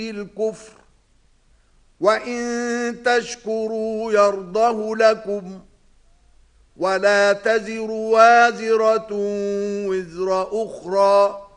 الكفر وإن تشكروا يرضه لكم ولا تزر وازرة وزر أخرى